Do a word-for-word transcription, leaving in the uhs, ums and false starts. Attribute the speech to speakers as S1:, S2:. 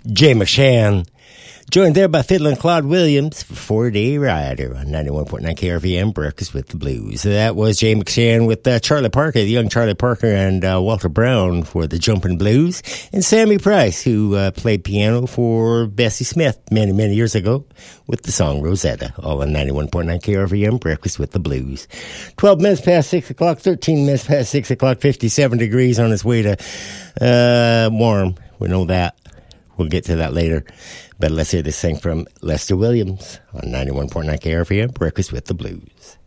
S1: Jay McShann. Joined there by Fiddlin' Claude Williams for Four-Day Rider on ninety-one point nine K R V M, Breakfast with the Blues. So that was Jay McShann with uh, Charlie Parker, the young Charlie Parker, and uh, Walter Brown for the Jumpin' Blues, and Sammy Price, who uh, played piano for Bessie Smith many, many years ago with the song Rosetta, all on ninety-one point nine K R V M, Breakfast with the Blues. twelve minutes past six o'clock, thirteen minutes past six o'clock, fifty-seven degrees on its way to uh, warm. We know that. We'll get to that later. But let's hear this thing from Lester Williams on ninety-one point nine K R V M, Breakfast with the Blues.